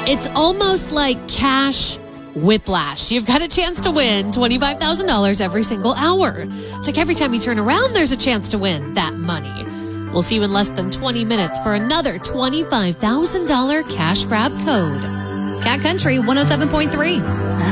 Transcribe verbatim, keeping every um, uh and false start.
It's almost like cash whiplash. You've got a chance to win twenty-five thousand dollars every single hour. It's like every time you turn around, there's a chance to win that money. We'll see you in less than twenty minutes for another twenty-five thousand dollars cash grab code. Cat Country one oh seven point three.